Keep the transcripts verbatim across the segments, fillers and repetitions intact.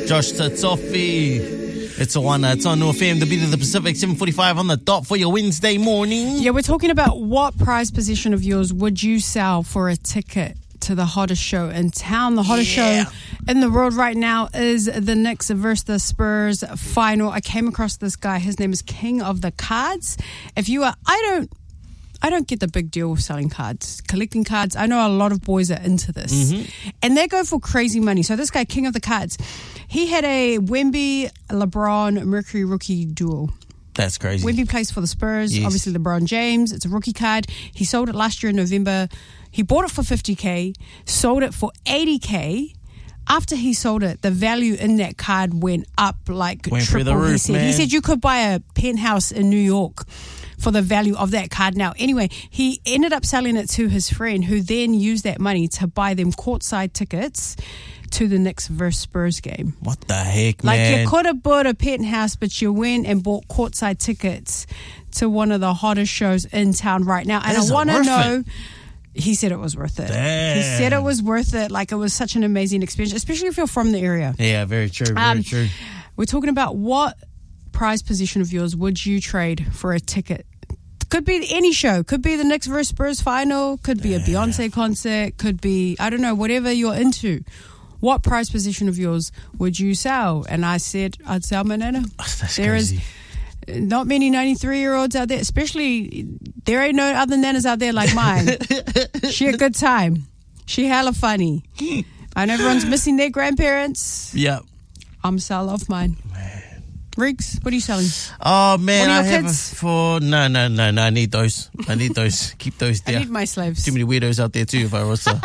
Josh Tatsofi. It's a one. It's on North F M, the beat of the Pacific, seven forty-five on the dot for your Wednesday morning. Yeah, we're talking about what prize possession of yours would you sell for a ticket to the hottest show in town. The hottest Yeah. show in the world right now is the Knicks versus the Spurs final. I came across this guy. His name is King of the Cards. If you are, I don't, I don't get the big deal with selling cards, collecting cards. I know a lot of boys are into this, mm-hmm. and they go for crazy money. So this guy, King of the Cards, he had a Wemby, LeBron, Mercury rookie duel. That's crazy. Wemby plays for the Spurs, Yes. obviously LeBron James. It's a rookie card. He sold it last year in November. He bought it for fifty K, sold it for eighty K. After he sold it, the value in that card went up like Went through triple. the roof, he said. man. He said you could buy a penthouse in New York for the value of that card now. Anyway, he ended up selling it to his friend, who then used that money to buy them courtside tickets to the Knicks versus Spurs game. What the heck, Like, man? you could have bought a penthouse, but you went and bought courtside tickets to one of the hottest shows in town right now. And Is I it want to worth know... it? He said it was worth it. Damn. He said it was worth it. Like, it was such an amazing experience, especially if you're from the area. Yeah, very true, very Um, true. We're talking about what prize position of yours would you trade for a ticket? Could be any show. Could be the Knicks versus Spurs final. Could be a Beyonce concert. Could be, I don't know, whatever you're into. What prize position of yours would you sell? And I said, I'd sell my Nana. Oh, that's There is crazy. not many ninety-three-year-olds out there, especially, there ain't no other nanas out there like mine. She a good time. She hella funny. I know everyone's missing their grandparents. Yeah. I'm sell off mine. Riggs, what are you selling? Oh, man, One I of your have kids? a for no, no, no, no. I need those. I need those. Keep those I there. need my slaves. Too many weirdos out there too. If I was to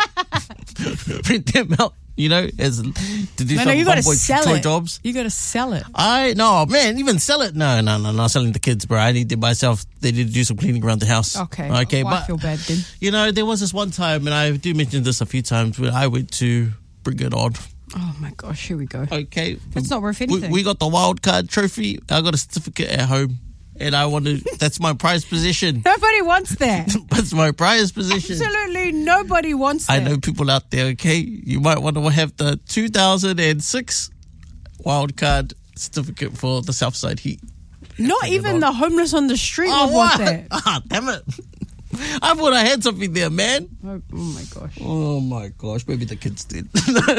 print them out, you know, as to do No, some no, you got to bum boy sell toy it. jobs. You got to sell it. I no man, even sell it. No, no, no, not selling the kids, bro. I need to myself. They need to do some cleaning around the house. Okay. okay, Oh, I but feel bad then. you know, there was this one time, and I do mention this a few times, where I went to Bring It On. Oh my gosh, here we go. Okay, That's not worth we, anything. we got the wild card trophy. I got a certificate at home, and I want to. That's my prize position. Nobody wants that. That's my prize position. Absolutely nobody wants that. I know people out there, okay? You might want to have the two thousand six wildcard certificate for the Southside Heat. Not Bring it even on. the homeless on the street Oh, would want what? that. Ah, damn it. I thought I had something there, man. Oh, oh my gosh. Oh, my gosh. Maybe the kids did.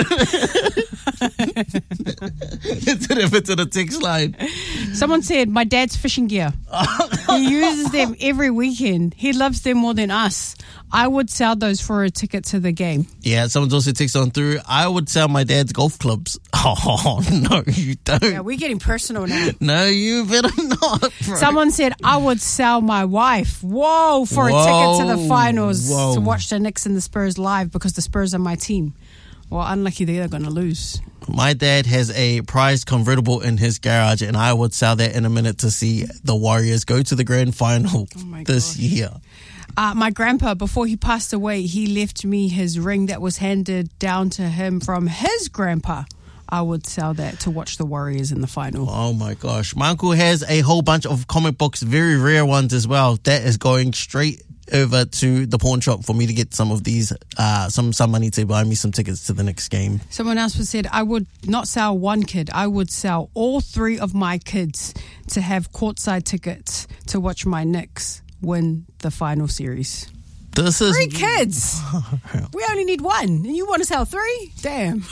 It's an effort to the text line. Someone said, my dad's fishing gear. He uses them every weekend. He loves them more than us. I would sell those for a ticket to the game. Yeah, someone's also texted on through. I would sell my dad's golf clubs. Oh, no, you don't. Yeah, we're getting personal now. No, you better not, bro. Someone said, I would sell my wife. Whoa, for a Whoa. ticket to the finals Whoa. to watch the Knicks and the Spurs live because the Spurs are my team. Well, unlucky they're going to lose. My dad has a prized convertible in his garage, and I would sell that in a minute to see the Warriors go to the grand final Oh my this gosh. year. Uh, my grandpa, before he passed away, he left me his ring that was handed down to him from his grandpa. I would sell that to watch the Warriors in the final. Oh my gosh. My uncle has a whole bunch of comic books, very rare ones as well. That is going straight over to the pawn shop for me to get some of these, uh, some, some money to buy me some tickets to the next game. Someone else was said, I would not sell one kid. I would sell all three of my kids to have courtside tickets to watch my Knicks win the final series. This is Three kids. We only need one. And you want to sell three? Damn.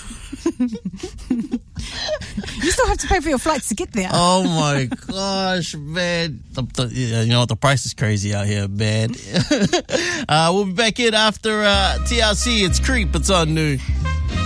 You still have to pay for your flights to get there. Oh my gosh, man. The, the, yeah, you know what? The price is crazy out here, man. uh, we'll be back in after uh, T L C. It's Creep. It's on New.